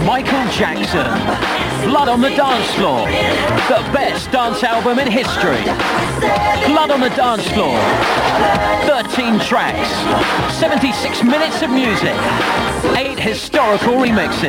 Michael Jackson, Blood on the Dance Floor, the best dance album in history. Blood on the Dance Floor, 13 tracks, 76 minutes of music, 8 historical remixes.